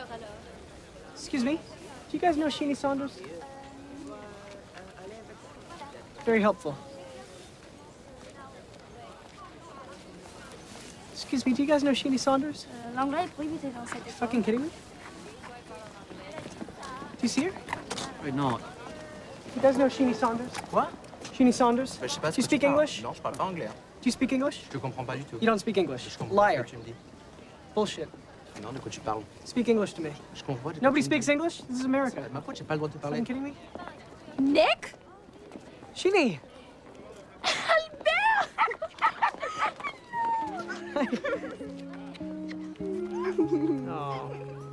Excuse me, do you guys know Sheenie Saunders? Very helpful. Excuse me, do you guys know Sheenie Saunders? L'anglais est prohibé dans cette école. Fucking kidding me? Do you see her? Wait, non. You guys know Sheenie Saunders? Quoi? Sheenie Saunders? Je sais pas Do you speak English? Non, je parle pas anglais. Do you speak English? Je te comprends pas du tout. You don't speak English. Je comprends pas Liar. ce que tu me dis. Bullshit. Non, de quoi tu parles? Speak English to me. Je comprends pas de quoi Nobody tu me speaks dis. English? This is America. Ma faute, j'ai pas le droit de te parler. Fucking kidding me? Nick? Sheenie! Oh.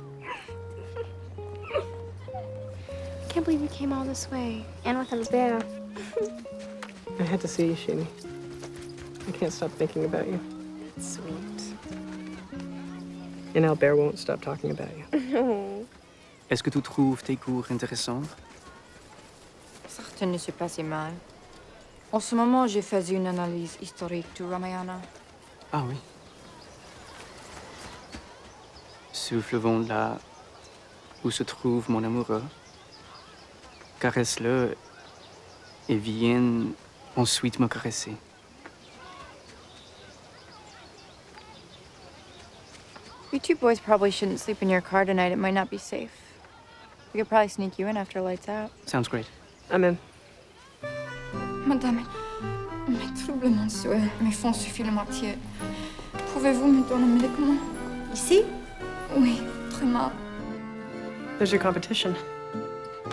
I can't believe you came all this way. And with Albert. I had to see you, Sheenie. I can't stop thinking about you. That's sweet. And Albert won't stop talking about you. No. Est-ce que tu trouves tes cours intéressants? Certaines ne se passent mal. En ce moment, je fais une analyse historique du Ramayana. Ah oui. Souffle vent là où se trouve mon amoureux. Caresse-le et viens ensuite me caresser. You two boys probably shouldn't sleep in your car tonight. It might not be safe. We could probably sneak you in after lights out. Sounds great. I'm in. Madame, mes troubles mensuels me font suffire le moitié. Pouvez-vous me donner un médicament? Ici? Oui, très mal. There's your competition.